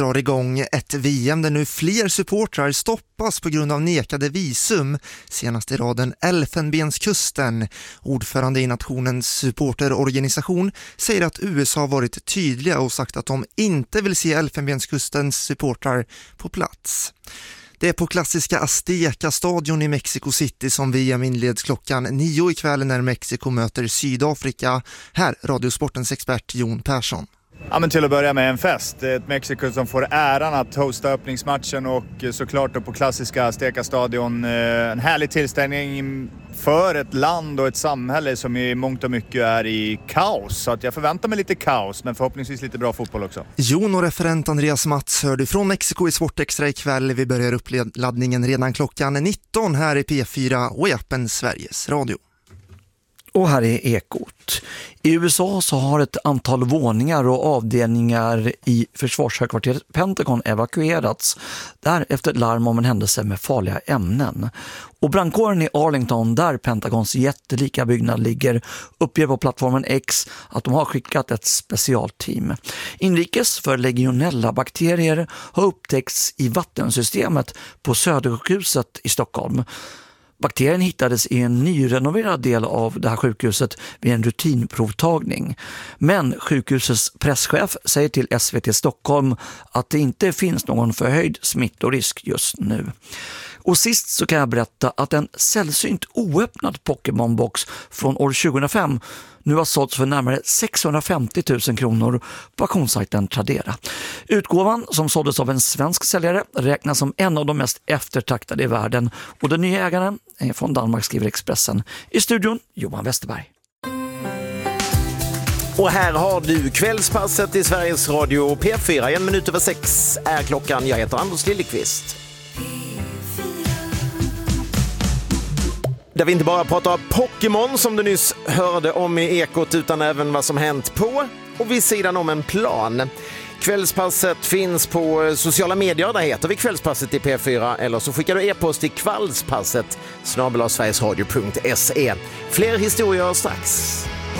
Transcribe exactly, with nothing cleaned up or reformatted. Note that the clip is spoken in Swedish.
drar igång ett V M där nu fler supportrar stoppas på grund av nekade visum. Senast i raden Elfenbenskusten. Ordförande i nationens supporterorganisation säger att U S A har varit tydliga och sagt att de inte vill se Elfenbenskustens supportrar på plats. Det är på klassiska Azteca-stadion i Mexico City som V M inleds klockan nio ikväll när Mexiko möter Sydafrika. Här Radiosportens expert Jon Persson. Ja, men till att börja med en fest. Ett Mexiko som får äran att hosta öppningsmatchen och såklart då på klassiska Azteca-stadion. En härlig tillställning för ett land och ett samhälle som i mångt och mycket är i kaos. Så att jag förväntar mig lite kaos, men förhoppningsvis lite bra fotboll också. Jon och referent Andreas Mats hör du från Mexiko i Sportextra ikväll. Vi börjar uppladdningen redan klockan nitton här i P fyra och i appen Sveriges Radio. Och här är Ekot. I U S A så har ett antal våningar och avdelningar i försvarshögkvarteret Pentagon evakuerats där efter larm om en händelse med farliga ämnen. Och brandkåren i Arlington, där Pentagons jättelika byggnad ligger, uppger på plattformen X att de har skickat ett specialteam. Inrikes för legionella-bakterier har upptäckts i vattensystemet på Södersjukhuset i Stockholm. Bakterien hittades i en nyrenoverad del av det här sjukhuset vid en rutinprovtagning. Men sjukhusets presschef säger till S V T Stockholm att det inte finns någon förhöjd smittorisk just nu. Och sist så kan jag berätta att en sällsynt oöppnad Pokémon-box från år tjugohundrafem nu har sålts för närmare sexhundrafemtio tusen kronor på auktionssajten Tradera. Utgåvan, som såldes av en svensk säljare, räknas som en av de mest eftertraktade i världen. Och den nya ägaren är från Danmark, skriver Expressen. I studion, Johan Westerberg. Och här har du kvällspasset i Sveriges Radio P fyra. En minut över sex är klockan. Jag heter Anders Lillekvist. Där vi inte bara pratar Pokémon som du nyss hörde om i Ekot, utan även vad som hänt på och vid sidan om en plan. Kvällspasset finns på sociala medier, där heter vi Kvällspasset i P fyra, eller så skickar du e-post till kvällspasset snabel-a sverigesradio punkt se. Fler historier strax.